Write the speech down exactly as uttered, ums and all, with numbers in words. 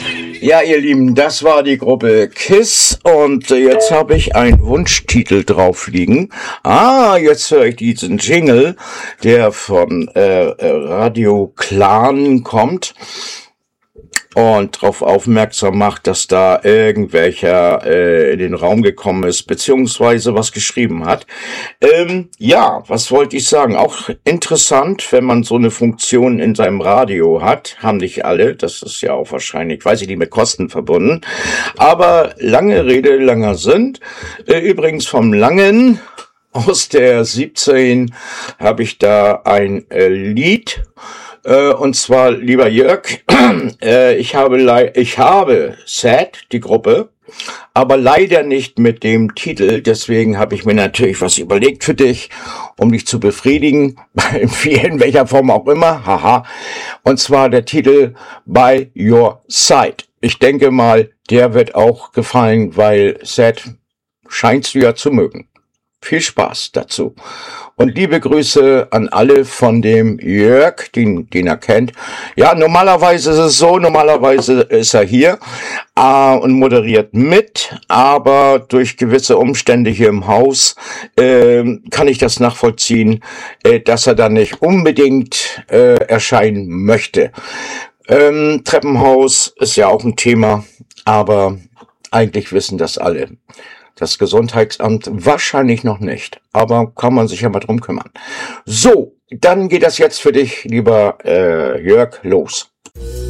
Ja, ihr Lieben, das war die Gruppe KISS und jetzt habe ich einen Wunschtitel drauf liegen. Ah, jetzt höre ich diesen Jingle, der von äh, Radio Clan kommt und darauf aufmerksam macht, dass da irgendwelcher äh, in den Raum gekommen ist, beziehungsweise was geschrieben hat. Ähm, ja, was wollte ich sagen? Auch interessant, wenn man so eine Funktion in seinem Radio hat. Haben nicht alle, das ist ja auch wahrscheinlich, weiß ich nicht, mit Kosten verbunden. Aber lange Rede, langer Sinn. Äh, übrigens vom Langen aus der siebzehn habe ich da ein äh, Lied. Und zwar, lieber Jörg, äh, ich habe le- ich habe Sad, die Gruppe, aber leider nicht mit dem Titel. Deswegen habe ich mir natürlich was überlegt für dich, um dich zu befriedigen, in welcher Form auch immer. Haha. Und zwar der Titel By Your Side. Ich denke mal, der wird auch gefallen, weil Sad scheinst du ja zu mögen. Viel Spaß dazu. Und liebe Grüße an alle von dem Jörg, den, den er kennt. Ja, normalerweise ist es so, normalerweise ist er hier äh, und moderiert mit, aber durch gewisse Umstände hier im Haus äh, kann ich das nachvollziehen, äh, dass er dann nicht unbedingt äh, erscheinen möchte. Ähm, Treppenhaus ist ja auch ein Thema, aber eigentlich wissen das alle. Das Gesundheitsamt wahrscheinlich noch nicht, aber kann man sich ja mal drum kümmern. So, dann geht das jetzt für dich, lieber äh, Jörg, los.